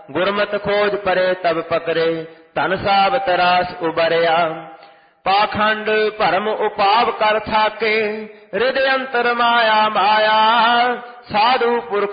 ਗੁਰਮਤਿ ਖੋਜ ਪਰੇ ਤਬ ਪਕਰੇ, ਧਨ ਸਾਬ ਤਰਾਸ ਉਬਰਿਆ। ਪਾਖੰਡ ਭਰਮ ਉਪਾਵ ਕਰ ਥਾਕੇ, ਹਿਰਦਿ ਅੰਤਰ ਮਾਇਆ ਮਾਇਆ। ਸਾਧੂ ਪੁਰਖ